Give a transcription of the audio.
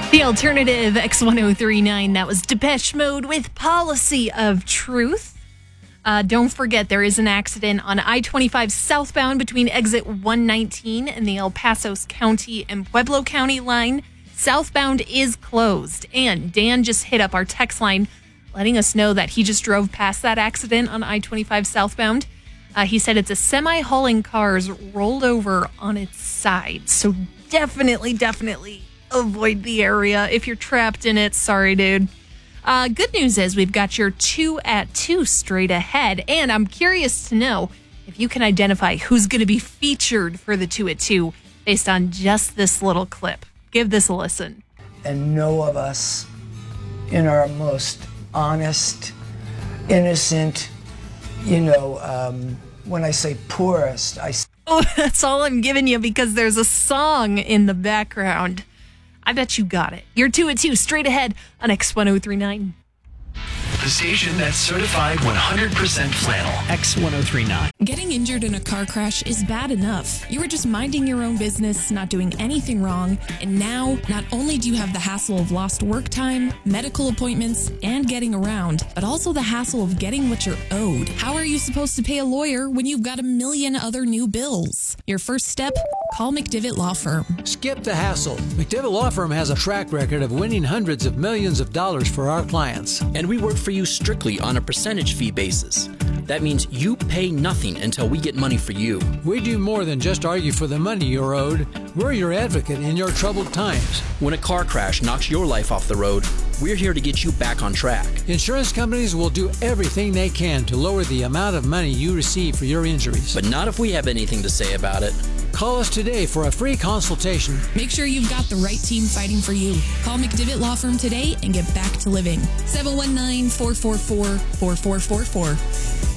The alternative X1039, that was Depeche Mode with Policy of Truth. Don't forget, there is an accident on I-25 southbound between exit 119 and the El Paso County and Pueblo County line. Southbound is closed. And Dan just hit up our text line letting us know that he just drove past that accident on I-25 southbound. He said it's a semi hauling cars rolled over on its side. So definitely avoid the area if you're trapped in it. Sorry, dude. Good news is we've got your 2 at 2 straight ahead. And I'm curious to know if you can identify who's going to be featured for the 2 at 2 based on just this little clip. Give this a listen. And no of us, in our most honest, innocent, when I say poorest, Oh, that's all I'm giving you because there's a song in the background. I bet you got it. You're 2 at 2 straight ahead on X1039. The station that's certified 100% flannel. X1039. Getting injured in a car crash is bad enough. You were just minding your own business, not doing anything wrong, and now not only do you have the hassle of lost work time, medical appointments, and getting around, but also the hassle of getting what you're owed. How are you supposed to pay a lawyer when you've got a million other new bills? Your first step? Call McDivitt Law Firm. Skip the hassle. McDivitt Law Firm has a track record of winning hundreds of millions of dollars for our clients. And we work for you strictly on a percentage fee basis. That means you pay nothing until we get money for you. We do more than just argue for the money you're owed. We're your advocate in your troubled times. When a car crash knocks your life off the road, we're here to get you back on track. Insurance companies will do everything they can to lower the amount of money you receive for your injuries. But not if we have anything to say about it. Call us today for a free consultation. Make sure you've got the right team fighting for you. Call McDivitt Law Firm today and get back to living. 719-444-4444.